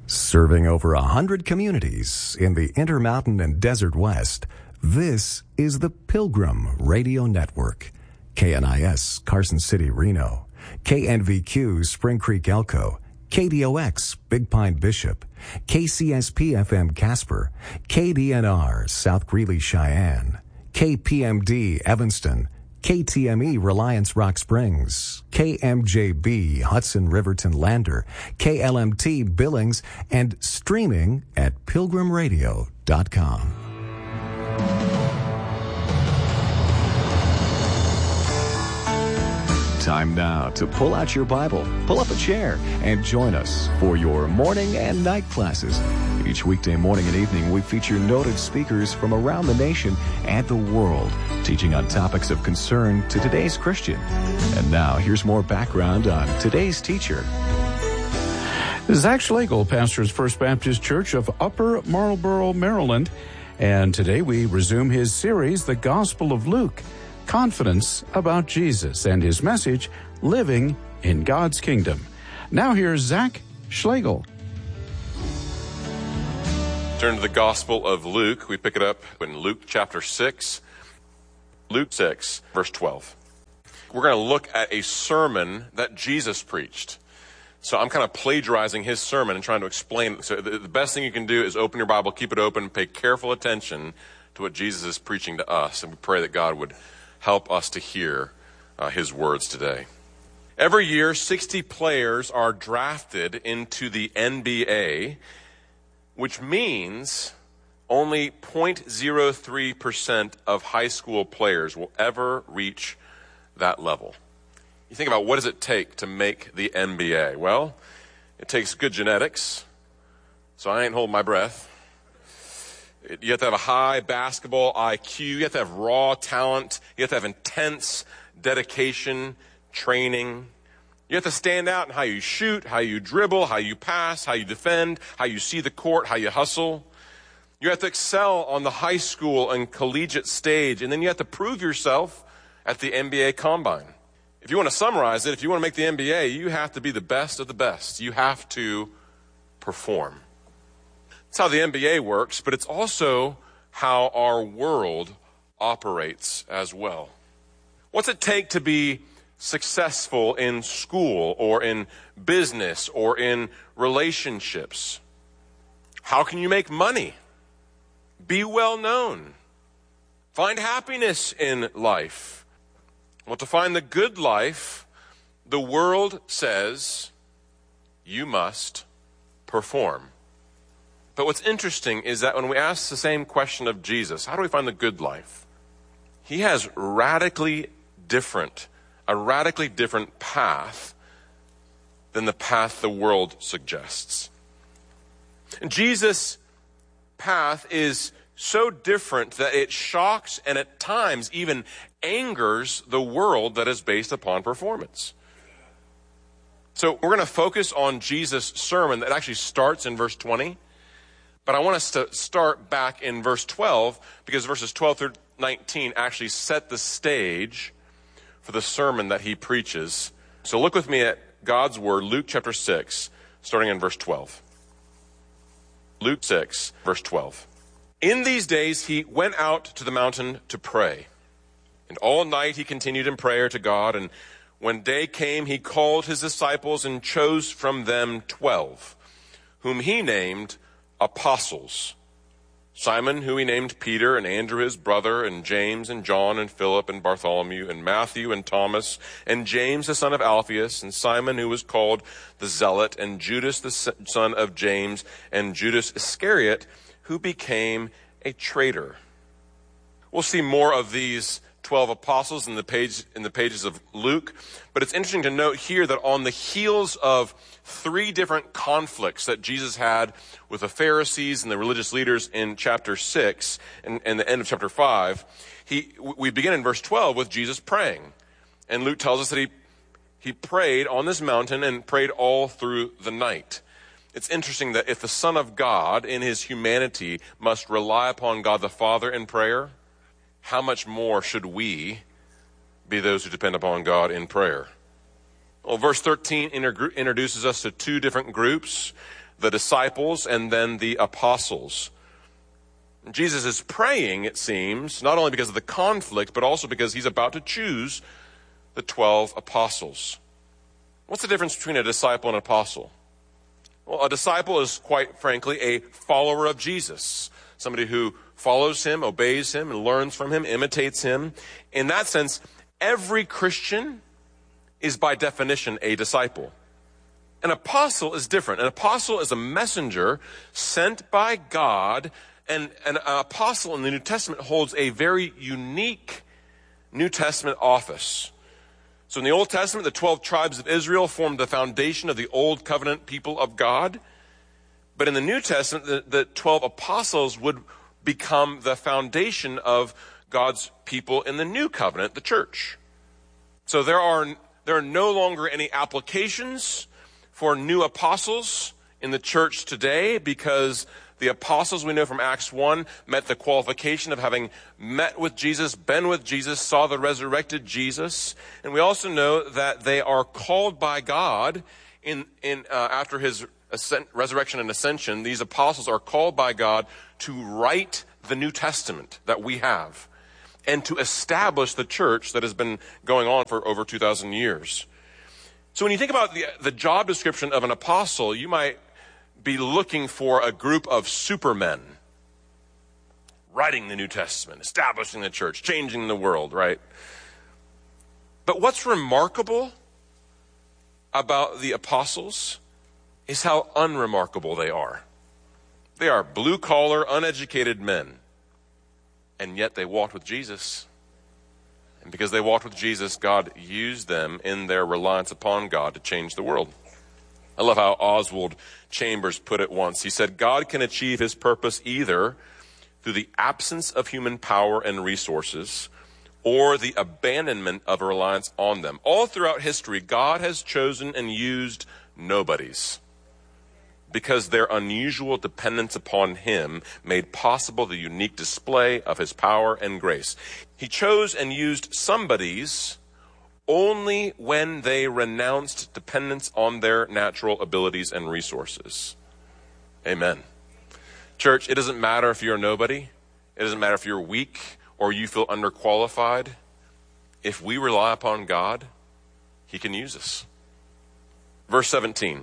Serving over 100 communities in the Intermountain and Desert West, this is the Pilgrim Radio Network. KNIS, Carson City, Reno. KNVQ, Spring Creek, Elko. KDOX, Big Pine, Bishop. KCSP-FM, Casper. KDNR, South Greeley, Cheyenne. KPMD, Evanston. KTME, Reliance Rock Springs, KMJB, Hudson Riverton Lander, KLMT, Billings, and streaming at pilgrimradio.com. Time now to pull out your Bible, pull up a chair, and join us for your morning and night classes. Each weekday morning and evening, we feature noted speakers from around the nation and the world, teaching on topics of concern to today's Christian. And now, here's more background on today's teacher. Zach Schlegel pastors First Baptist Church of Upper Marlboro, Maryland. And today we resume his series, The Gospel of Luke, Confidence about Jesus, and his message, Living in God's Kingdom. Now here's Zach Schlegel. Turn to the Gospel of Luke. We pick it up in Luke chapter 6. Luke 6, verse 12. We're going to look at a sermon that Jesus preached. So I'm kind of plagiarizing his sermon and trying to explain it. So the best thing you can do is open your Bible, keep it open, pay careful attention to what Jesus is preaching to us. And we pray that God would help us to hear his words today. Every year, 60 players are drafted into the NBA, which means only 0.03% of high school players will ever reach that level. You think about, what does it take to make the NBA? Well, it takes good genetics, so I ain't holding my breath. You have to have a high basketball IQ. You have to have raw talent. You have to have intense dedication, training. You have to stand out in how you shoot, how you dribble, how you pass, how you defend, how you see the court, how you hustle. You have to excel on the high school and collegiate stage, and then you have to prove yourself at the NBA Combine. If you want to summarize it, if you want to make the NBA, you have to be the best of the best. You have to perform. That's how the NBA works, but it's also how our world operates as well. What's it take to be successful in school or in business or in relationships? How can you make money? Be well known. Find happiness in life. Well, to find the good life, the world says you must perform. But what's interesting is that when we ask the same question of Jesus, how do we find the good life? He has a radically different path than the path the world suggests. And Jesus' path is so different that it shocks and at times even angers the world that is based upon performance. So we're going to focus on Jesus' sermon that actually starts in verse 20. But I want us to start back in verse 12, because verses 12 through 19 actually set the stage for the sermon that he preaches. So look with me at God's word, Luke chapter 6, starting in verse 12. Luke 6, verse 12. In these days he went out to the mountain to pray. And all night he continued in prayer to God. And when day came, he called his disciples and chose from them 12, whom he named apostles. Simon, who he named Peter, and Andrew his brother, and James, and John, and Philip, and Bartholomew, and Matthew, and Thomas, and James the son of Alphaeus, and Simon, who was called the Zealot, and Judas the son of James, and Judas Iscariot, who became a traitor. We'll see more of these 12 apostles in the pages of Luke, but it's interesting to note here that on the heels of 3 different conflicts that Jesus had with the Pharisees and the religious leaders in chapter 6 and the end of chapter 5, we begin in verse 12 with Jesus praying. And Luke tells us that he prayed on this mountain and prayed all through the night. It's interesting that if the Son of God in his humanity must rely upon God the Father in prayer, how much more should we be those who depend upon God in prayer? Well, verse 13 introduces us to 2 different groups. the disciples, and then the apostles. Jesus is praying, it seems, not only because of the conflict, but also because he's about to choose the 12 apostles. What's the difference between a disciple and an apostle? Well, a disciple is, quite frankly, a follower of Jesus. Somebody who follows him, obeys him, and learns from him, imitates him. In that sense, every Christian is by definition a disciple. An apostle is different. An apostle is a messenger sent by God, and an apostle in the New Testament holds a very unique New Testament office. So in the Old Testament, the 12 tribes of Israel formed the foundation of the Old Covenant people of God. But in the New Testament, the 12 apostles would become the foundation of God's people in the New Covenant, the church. So there are no longer any applications for new apostles in the church today, because the apostles, we know from Acts 1, met the qualification of having met with Jesus, been with Jesus, saw the resurrected Jesus. And we also know that they are called by God after his resurrection and ascension. These apostles are called by God to write the New Testament that we have and to establish the church that has been going on for over 2,000 years. So when you think about the job description of an apostle, you might be looking for a group of supermen writing the New Testament, establishing the church, changing the world, right? But what's remarkable about the apostles is how unremarkable they are. They are blue-collar, uneducated men, and yet they walked with Jesus. And because they walked with Jesus, God used them in their reliance upon God to change the world. I love how Oswald Chambers put it once. He said, God can achieve his purpose either through the absence of human power and resources or the abandonment of a reliance on them. All throughout history, God has chosen and used nobodies because their unusual dependence upon him made possible the unique display of his power and grace. He chose and used somebodies only when they renounced dependence on their natural abilities and resources. Amen. Church, it doesn't matter if you're a nobody. It doesn't matter if you're weak or you feel underqualified. If we rely upon God, he can use us. Verse 17.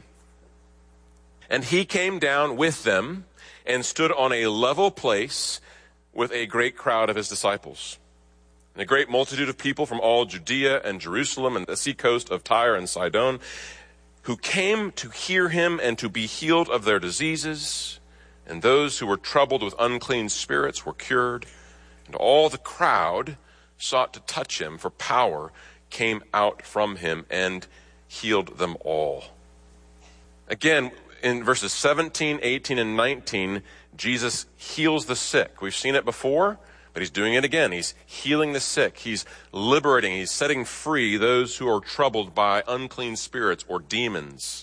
And he came down with them and stood on a level place with a great crowd of his disciples. And a great multitude of people from all Judea and Jerusalem and the seacoast of Tyre and Sidon, who came to hear him and to be healed of their diseases. And those who were troubled with unclean spirits were cured. And all the crowd sought to touch him, for power came out from him and healed them all. Again, in verses 17, 18, and 19, Jesus heals the sick. We've seen it before, but he's doing it again. He's healing the sick. He's liberating. He's setting free those who are troubled by unclean spirits or demons.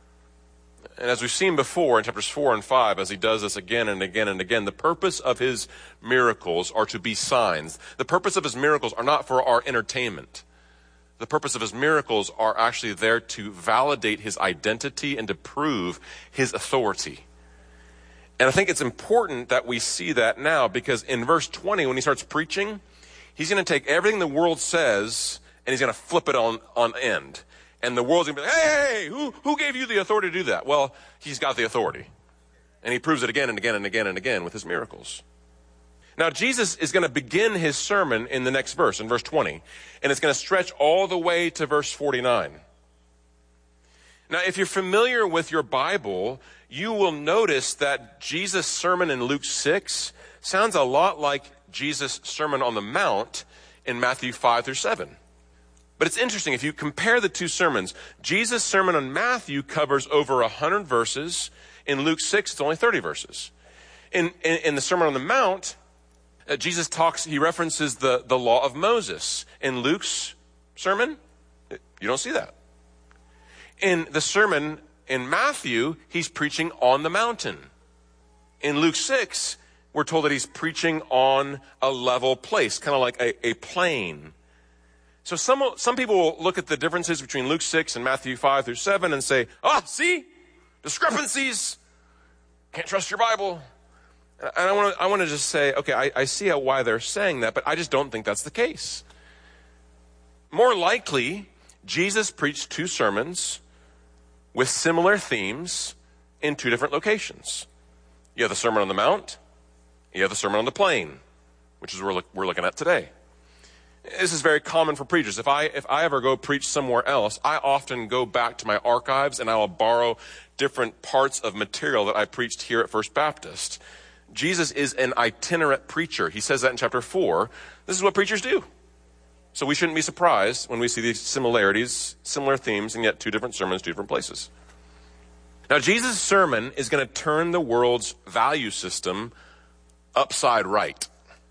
And as we've seen before in chapters 4 and 5, as he does this again and again and again, the purpose of his miracles are to be signs. The purpose of his miracles are not for our entertainment. The purpose of his miracles are actually there to validate his identity and to prove his authority. And I think it's important that we see that now, because in verse 20, when he starts preaching, he's going to take everything the world says and he's going to flip it on end. And the world's going to be like, hey, who gave you the authority to do that? Well, he's got the authority. And he proves it again and again and again and again with his miracles. Now, Jesus is going to begin his sermon in the next verse, in verse 20. And it's going to stretch all the way to verse 49. Now, if you're familiar with your Bible, you will notice that Jesus' sermon in Luke 6 sounds a lot like Jesus' Sermon on the Mount in Matthew 5 through 7. But it's interesting, if you compare the two sermons, Jesus' sermon on Matthew covers over 100 verses. In Luke 6, it's only 30 verses. In the Sermon on the Mount, Jesus he references the law of Moses. In Luke's sermon, you don't see that. In the sermon in Matthew, he's preaching on the mountain. In Luke 6, we're told that he's preaching on a level place, kind of like a plain. So some people will look at the differences between Luke 6 and Matthew 5 through 7 and say, see? discrepancies, can't trust your Bible. And I want to just say, okay, I see why they're saying that, but I just don't think that's the case. More likely, Jesus preached 2 sermons with similar themes in 2 different locations. You have the Sermon on the Mount, you have the Sermon on the Plain, which is what we're looking at today. This is very common for preachers. If I ever go preach somewhere else, I often go back to my archives and I will borrow different parts of material that I preached here at First Baptist. Jesus is an itinerant preacher. He says that in chapter 4. This is what preachers do. So we shouldn't be surprised when we see these similarities, similar themes, and yet 2 different sermons, 2 different places. Now, Jesus' sermon is going to turn the world's value system upside right.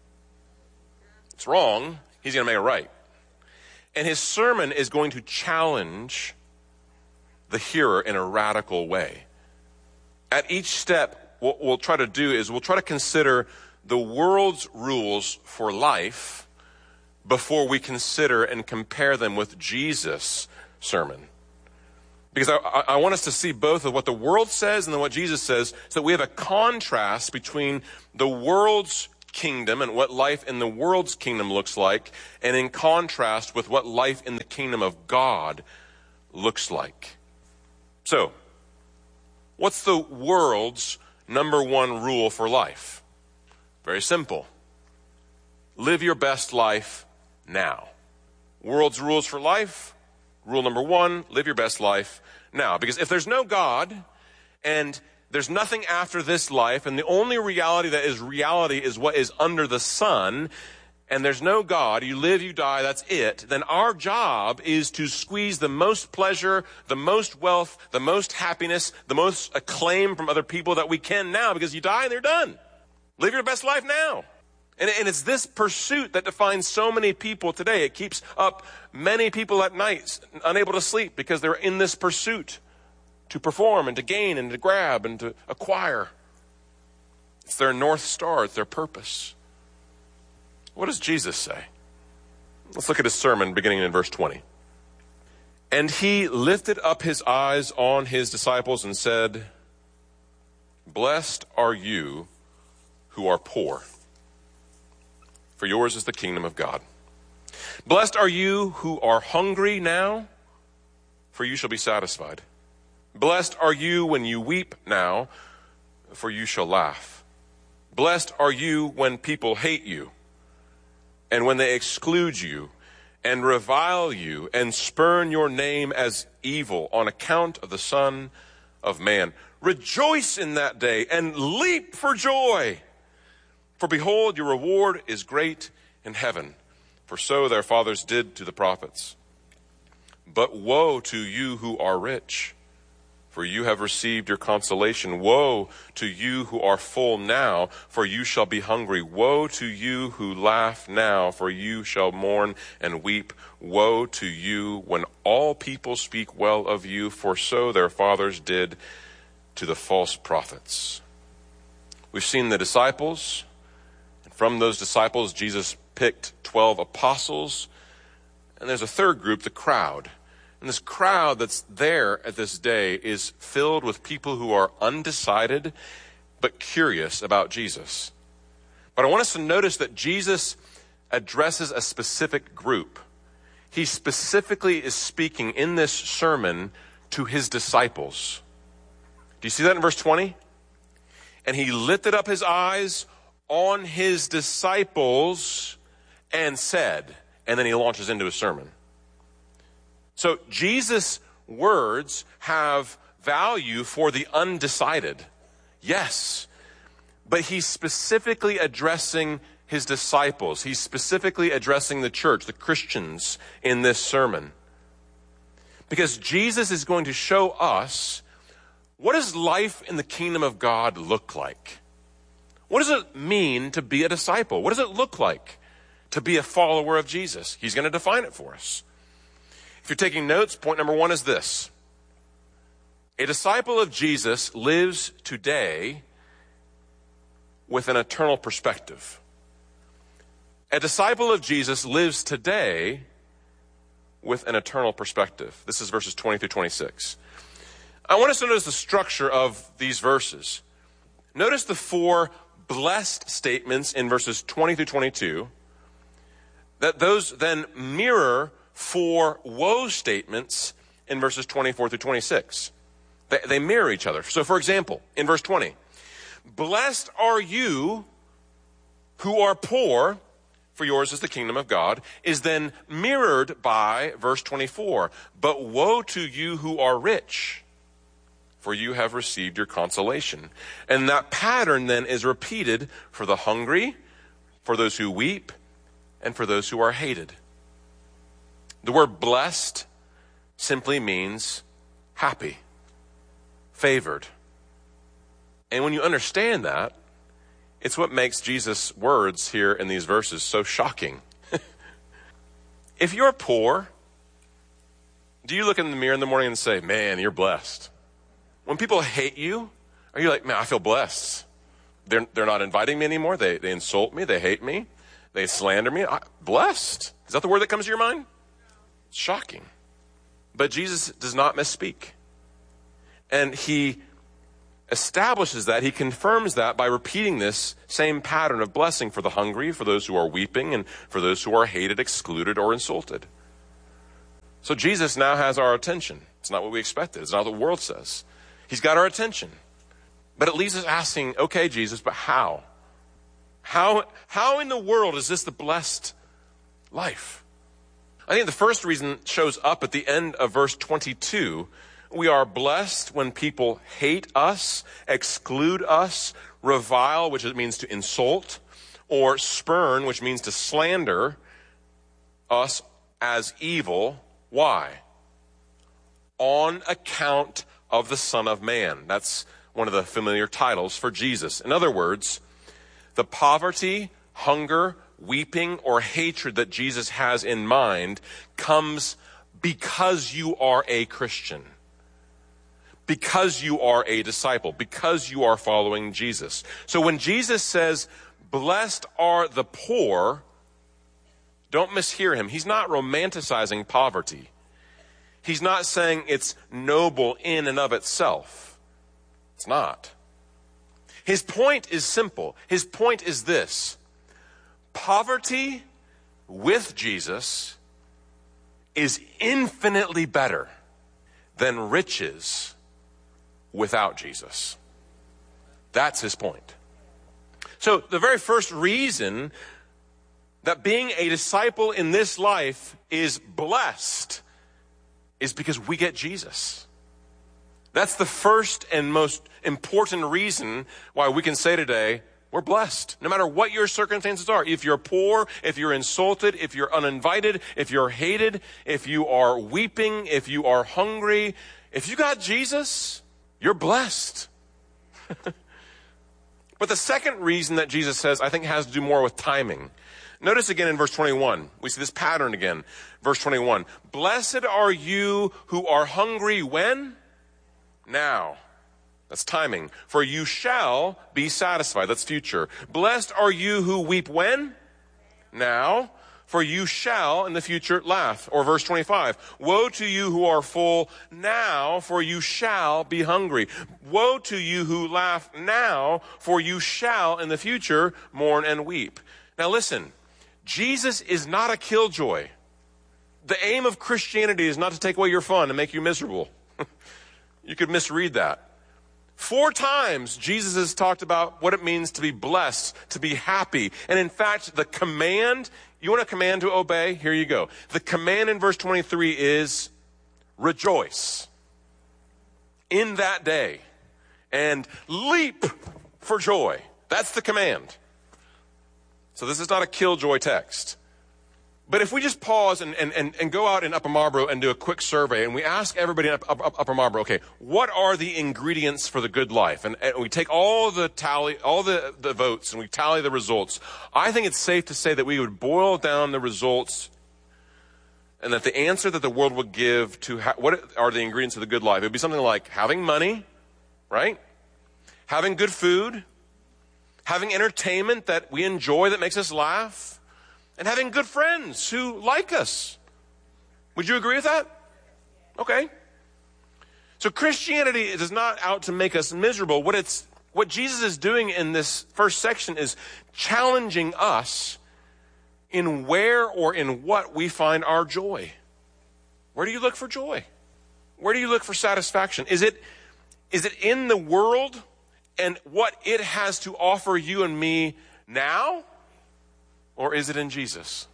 It's wrong. He's going to make it right. And his sermon is going to challenge the hearer in a radical way. At each step, what we'll try to do is we'll try to consider the world's rules for life before we consider and compare them with Jesus' sermon. Because I want us to see both of what the world says and then what Jesus says, so that we have a contrast between the world's kingdom and what life in the world's kingdom looks like, and in contrast with what life in the kingdom of God looks like. So, what's the world's number 1 rule for life? Very simple. Live your best life now. World's rules for life, rule number 1, live your best life now. Because if there's no God, and there's nothing after this life, and the only reality that is reality is what is under the sun, and there's no God, you live, you die, that's it, then our job is to squeeze the most pleasure, the most wealth, the most happiness, the most acclaim from other people that we can now, because you die and they're done. Live your best life now. And it's this pursuit that defines so many people today. It keeps up many people at night, unable to sleep, because they're in this pursuit to perform and to gain and to grab and to acquire. It's their North Star. It's their purpose. What does Jesus say? Let's look at his sermon beginning in verse 20. And he lifted up his eyes on his disciples and said, "Blessed are you who are poor, for yours is the kingdom of God. Blessed are you who are hungry now, for you shall be satisfied. Blessed are you when you weep now, for you shall laugh. Blessed are you when people hate you, and when they exclude you, and revile you, and spurn your name as evil on account of the Son of Man. Rejoice in that day, and leap for joy. For behold, your reward is great in heaven, for so their fathers did to the prophets. But woe to you who are rich, for you have received your consolation. Woe to you who are full now, for you shall be hungry. Woe to you who laugh now, for you shall mourn and weep. Woe to you when all people speak well of you, for so their fathers did to the false prophets." We've seen the disciples. From those disciples, Jesus picked 12 apostles. And there's a third group, the crowd. And this crowd that's there at this day is filled with people who are undecided but curious about Jesus. But I want us to notice that Jesus addresses a specific group. He specifically is speaking in this sermon to his disciples. Do you see that in verse 20? And he lifted up his eyes on his disciples and said, and then he launches into a sermon. So Jesus' words have value for the undecided. Yes, but he's specifically addressing his disciples. He's specifically addressing the church, the Christians, in this sermon. Because Jesus is going to show us, what does life in the kingdom of God look like? What does it mean to be a disciple? What does it look like to be a follower of Jesus? He's going to define it for us. If you're taking notes, point number 1 is this. A disciple of Jesus lives today with an eternal perspective. A disciple of Jesus lives today with an eternal perspective. This is verses 20 through 26. I want us to notice the structure of these verses. Notice the 4 blessed statements in verses 20 through 22, that those then mirror 4 woe statements in verses 24 through 26. They mirror each other. So, for example, in verse 20, blessed are you who are poor, for yours is the kingdom of God, is then mirrored by verse 24. But woe to you who are rich, for you have received your consolation. And that pattern then is repeated for the hungry, for those who weep, and for those who are hated. The word blessed simply means happy, favored. And when you understand that, it's what makes Jesus' words here in these verses so shocking. If you're poor, do you look in the mirror in the morning and say, man, you're blessed? When people hate you, are you like, man, I feel blessed? They're not inviting me anymore. They insult me. They hate me. They slander me. Blessed. Is that the word that comes to your mind? It's shocking. But Jesus does not misspeak. And he establishes that, he confirms that by repeating this same pattern of blessing for the hungry, for those who are weeping, and for those who are hated, excluded, or insulted. So Jesus now has our attention. It's not what we expected. It's not what the world says. He's got our attention. But it leaves us asking, okay, Jesus, but how? How in the world is this the blessed life? I think the first reason shows up at the end of verse 22. We are blessed when people hate us, exclude us, revile, which means to insult, or spurn, which means to slander us as evil. Why? On account of the Son of Man. That's one of the familiar titles for Jesus. In other words, the poverty, hunger, weeping, or hatred that Jesus has in mind comes because you are a Christian, because you are a disciple, because you are following Jesus. So when Jesus says, blessed are the poor, don't mishear him. He's not romanticizing poverty. He's not saying it's noble in and of itself. It's not. His point is simple. His point is this: poverty with Jesus is infinitely better than riches without Jesus. That's his point. So the very first reason that being a disciple in this life is blessed is because we get Jesus. That's the first and most important reason why we can say today, we're blessed. No matter what your circumstances are. If you're poor, if you're insulted, if you're uninvited, if you're hated, if you are weeping, if you are hungry, if you got Jesus, you're blessed. But the second reason that Jesus says, I think, has to do more with timing. Notice again in verse 21. We see this pattern again. Verse 21. Blessed are you who are hungry when? Now. That's timing. For you shall be satisfied. That's future. Blessed are you who weep when? Now. For you shall in the future laugh. Or verse 25. Woe to you who are full now, for you shall be hungry. Woe to you who laugh now, for you shall in the future mourn and weep. Now listen, Jesus is not a killjoy. The aim of Christianity is not to take away your fun and make you miserable. You could misread that. 4 times Jesus has talked about what it means to be blessed, to be happy. And in fact, the command, you want a command to obey? Here you go. The command in verse 23 is rejoice in that day and leap for joy. That's the command. So this is not a killjoy text. But if we just pause and go out in Upper Marlboro and do a quick survey, and we ask everybody in Upper Marlboro, okay, what are the ingredients for the good life? And we take all the votes, and we tally the results. I think it's safe to say that we would boil down the results, and that the answer that the world would give to what are the ingredients of the good life, it would be something like having money, right? Having good food, having entertainment that we enjoy that makes us laugh, and having good friends who like us. Would you agree with that? Okay. So Christianity is not out to make us miserable. What Jesus is doing in this first section is challenging us in where or in what we find our joy. Where do you look for joy? Where do you look for satisfaction? Is it in the world and what it has to offer you and me now? Or is it in Jesus?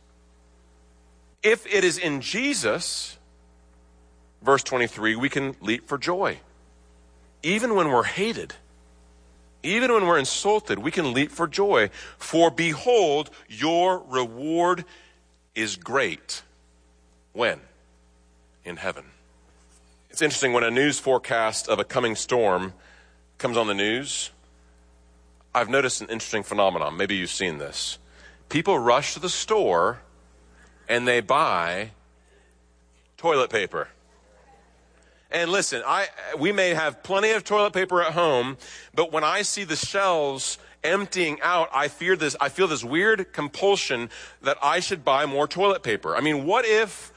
If it is in Jesus, verse 23, we can leap for joy. Even when we're hated, even when we're insulted, we can leap for joy. For behold, your reward is great. When? In heaven. It's interesting when a news forecast of a coming storm comes on the news. I've noticed an interesting phenomenon. Maybe you've seen this. People rush to the store and they buy toilet paper. And listen, we may have plenty of toilet paper at home, but when I see the shelves emptying out, I feel this weird compulsion that I should buy more toilet paper. I mean, what if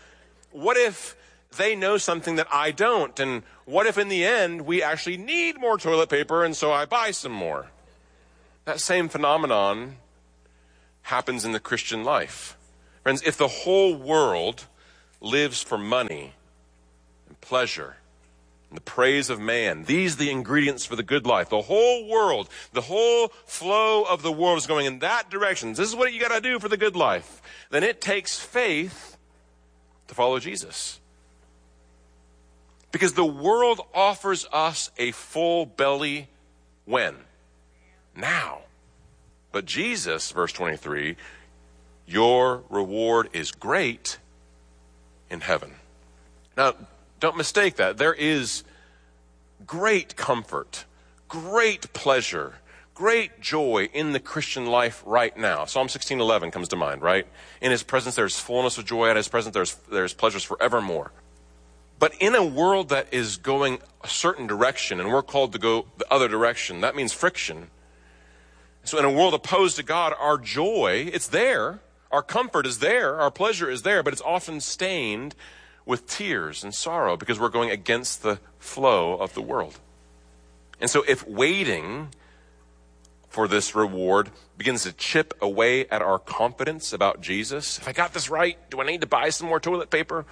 they know something that I don't? And what if in the end we actually need more toilet paper and so I buy some more? That same phenomenon happens in the Christian life. Friends, if the whole world lives for money and pleasure and the praise of man, these are the ingredients for the good life. The whole world, the whole flow of the world is going in that direction. This is what you got to do for the good life. Then it takes faith to follow Jesus. Because the world offers us a full belly when? Now. But Jesus, verse 23, your reward is great in heaven. Now, don't mistake that. There is great comfort, great pleasure, great joy in the Christian life right now. Psalm 16:11 comes to mind, right? In his presence there's fullness of joy. At his presence there's pleasures forevermore. But in a world that is going a certain direction, and we're called to go the other direction, that means friction. So in a world opposed to God, our joy, it's there. Our comfort is there. Our pleasure is there, but it's often stained with tears and sorrow because we're going against the flow of the world. And so if waiting for this reward begins to chip away at our confidence about Jesus, if I got this right, do I need to buy some more toilet paper?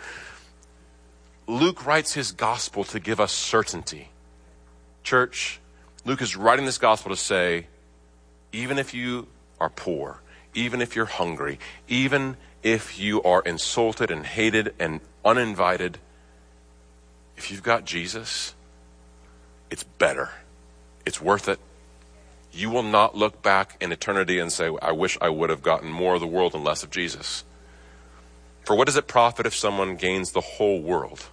Luke writes his gospel to give us certainty. Church, Luke is writing this gospel to say, even if you are poor, even if you're hungry, even if you are insulted and hated and uninvited, if you've got Jesus, it's better. It's worth it. You will not look back in eternity and say, I wish I would have gotten more of the world and less of Jesus. For what does it profit if someone gains the whole world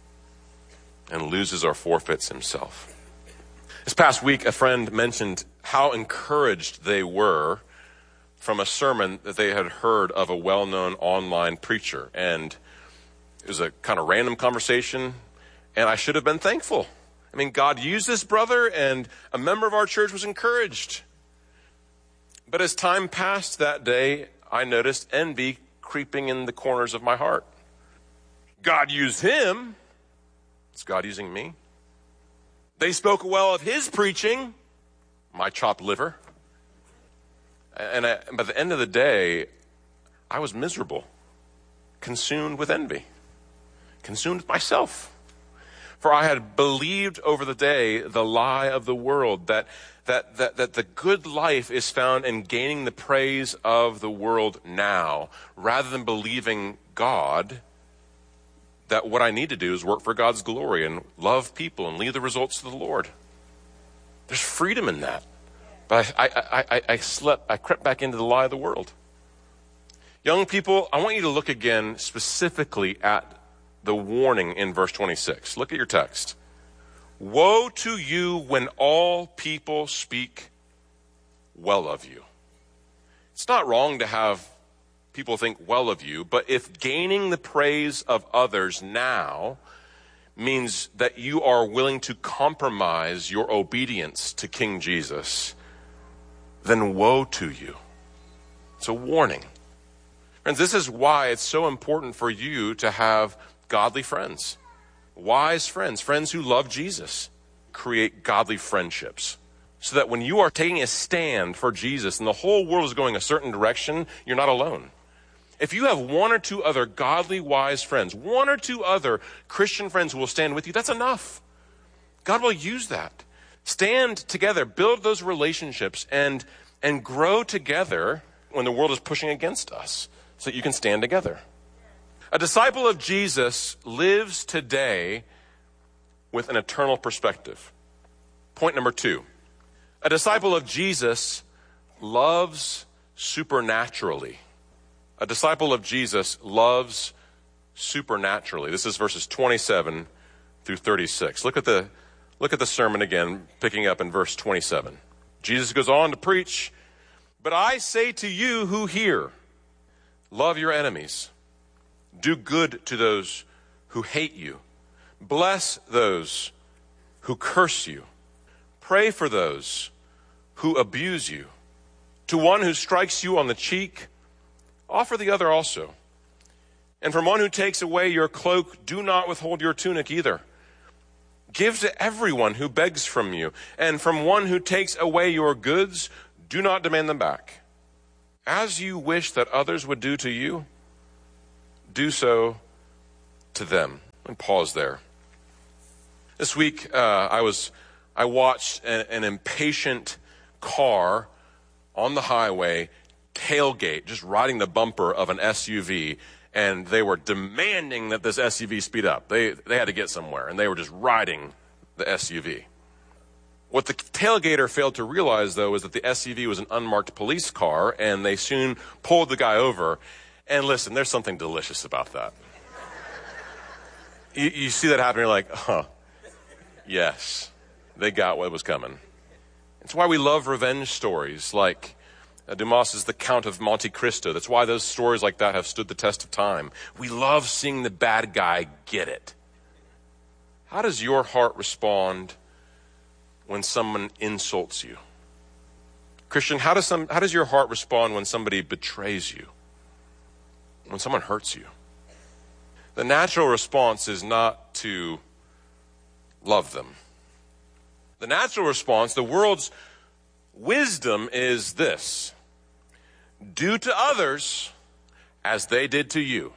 and loses or forfeits himself? This past week, a friend mentioned how encouraged they were from a sermon that they had heard of a well-known online preacher. And it was a kind of random conversation, and I should have been thankful. I mean, God used this brother, and a member of our church was encouraged. But as time passed that day, I noticed envy creeping in the corners of my heart. God used him. Is God using me? They spoke well of his preaching, my chopped liver. And by the end of the day, I was miserable, consumed with envy, consumed with myself. For I had believed over the day the lie of the world, that the good life is found in gaining the praise of the world now, rather than believing God, that what I need to do is work for God's glory and love people and lead the results to the Lord. There's freedom in that. But I crept back into the lie of the world. Young people, I want you to look again specifically at the warning in verse 26. Look at your text. Woe to you when all people speak well of you. It's not wrong to have people think well of you, but if gaining the praise of others now means that you are willing to compromise your obedience to King Jesus, then woe to you. It's a warning. Friends, this is why it's so important for you to have godly friends. wise friends, friends who love Jesus. Create godly friendships so that when you are taking a stand for Jesus and the whole world is going a certain direction, you're not alone. If you have one or two other godly, wise friends, one or two other Christian friends who will stand with you, that's enough. God will use that. Stand together, build those relationships, and grow together when the world is pushing against us so that you can stand together. A disciple of Jesus lives today with an eternal perspective. Point number 2. A disciple of Jesus loves supernaturally. A disciple of Jesus loves supernaturally. This is verses 27 through 36. Look at the sermon again, picking up in verse 27. Jesus goes on to preach, "But I say to you who hear, love your enemies. Do good to those who hate you. Bless those who curse you. Pray for those who abuse you. To one who strikes you on the cheek, offer the other also. And from one who takes away your cloak, do not withhold your tunic either. Give to everyone who begs from you, and from one who takes away your goods, do not demand them back. As you wish that others would do to you, do so to them." And pause there. This week, I watched an impatient car on the highway tailgate, just riding the bumper of an SUV, and they were demanding that this SUV speed up. They had to get somewhere, and they were just riding the SUV. What the tailgater failed to realize, though, is that the SUV was an unmarked police car, and they soon pulled the guy over. And listen, there's something delicious about that. You see that happen, you're like, yes, they got what was coming. It's why we love revenge stories like Dumas's The Count of Monte Cristo. That's why those stories like that have stood the test of time. We love seeing the bad guy get it. How does your heart respond when someone insults you? Christian, how does your heart respond when somebody betrays you? When someone hurts you? The natural response is not to love them. The natural response, the world's wisdom is this: do to others as they did to you.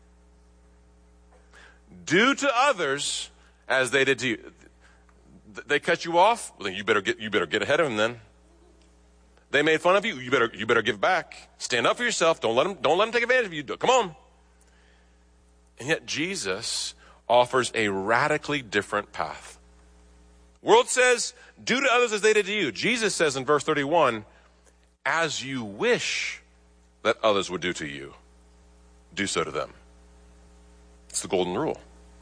Do to others as they did to you. They cut you off, well, then you better get ahead of them then. They made fun of you, you better give back. Stand up for yourself. Don't let them take advantage of you. Come on. And yet Jesus offers a radically different path. World says, do to others as they did to you. Jesus says in verse 31, as you wish that others would do to you, do so to them. It's the golden rule.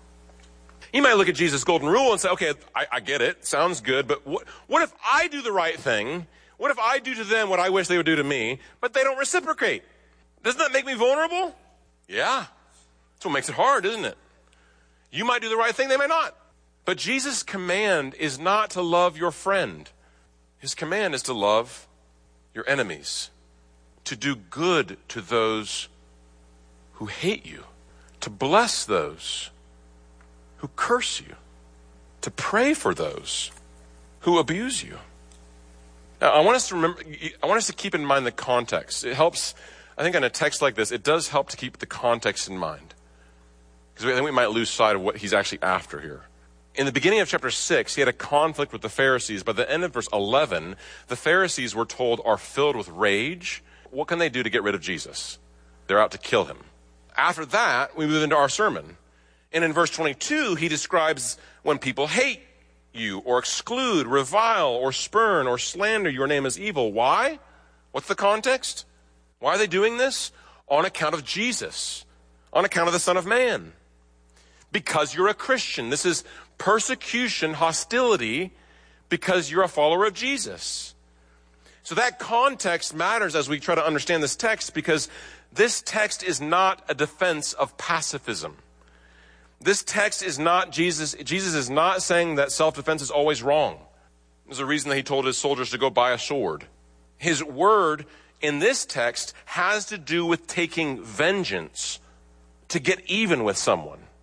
You might look at Jesus' golden rule and say, okay, I get it. Sounds good. But what if I do the right thing? What if I do to them what I wish they would do to me, but they don't reciprocate? Doesn't that make me vulnerable? Yeah. That's what makes it hard, isn't it? You might do the right thing, they might not. But Jesus' command is not to love your friend. His command is to love your enemies, to do good to those who hate you, to bless those who curse you, to pray for those who abuse you. Now, I want us to keep in mind the context. It helps, I think, in a text like this, it does help to keep the context in mind, because I think we might lose sight of what he's actually after here. In the beginning of chapter 6, he had a conflict with the Pharisees. By the end of verse 11, the Pharisees, we're told, are filled with rage. What can they do to get rid of Jesus? They're out to kill him. After that, we move into our sermon. And in verse 22, he describes when people hate you or exclude, revile, or spurn, or slander your name as evil. Why? What's the context? Why are they doing this? On account of Jesus. On account of the Son of Man. Because you're a Christian. This is persecution, hostility, because you're a follower of Jesus. So that context matters as we try to understand this text, because this text is not a defense of pacifism. This text is not Jesus is not saying that self-defense is always wrong. There's a reason that he told his soldiers to go buy a sword. His word in this text has to do with taking vengeance to get even with someone.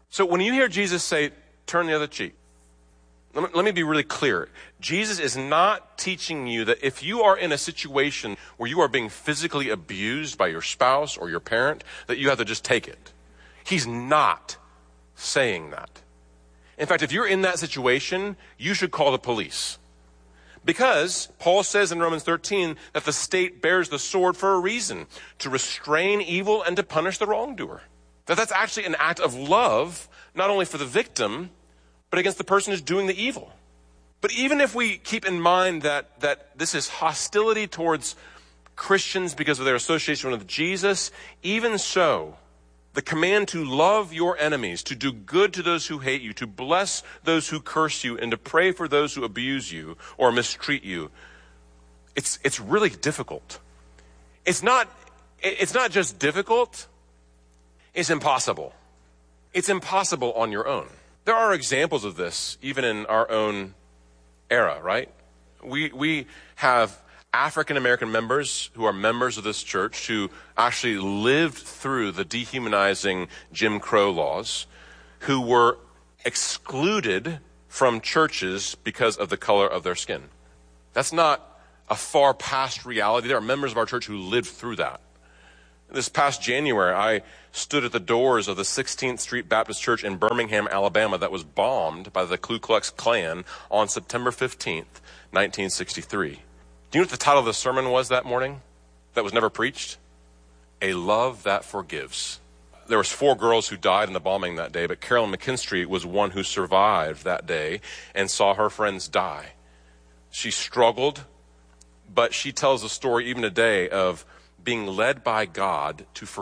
So when you hear Jesus say, turn the other cheek, let me be really clear. Jesus is not teaching you that if you are in a situation where you are being physically abused by your spouse or your parent, that you have to just take it. He's not saying that. In fact, if you're in that situation, you should call the police. Because Paul says in Romans 13 that the state bears the sword for a reason, to restrain evil and to punish the wrongdoer. That's actually an act of love, not only for the victim, but against the person who's doing the evil. But even if we keep in mind that this is hostility towards Christians because of their association with Jesus, even so, the command to love your enemies, to do good to those who hate you, to bless those who curse you, and to pray for those who abuse you or mistreat you, it's really difficult. It's not just difficult, it's impossible. It's impossible on your own. There are examples of this even in our own era, right? We have African American members who are members of this church who actually lived through the dehumanizing Jim Crow laws, who were excluded from churches because of the color of their skin. That's not a far past reality. There are members of our church who lived through that. This past January, I stood at the doors of the 16th Street Baptist Church in Birmingham, Alabama, that was bombed by the Ku Klux Klan on September 15th, 1963. Do you know what the title of the sermon was that morning that was never preached? A Love That Forgives. There was 4 girls who died in the bombing that day, but Carolyn McKinstry was one who survived that day and saw her friends die. She struggled, but she tells a story even today of being led by God to forgive